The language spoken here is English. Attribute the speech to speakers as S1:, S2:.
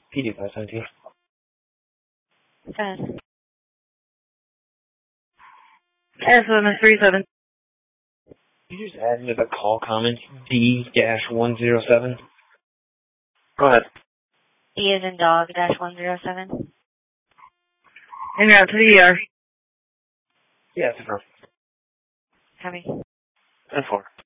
S1: PD 517.
S2: S1137.
S1: You just added a call comment D-107. Go ahead.
S2: D is in dog, -107.
S3: En route to the ER.
S1: Yeah, it's a girl.
S2: Copy.
S1: 10-4.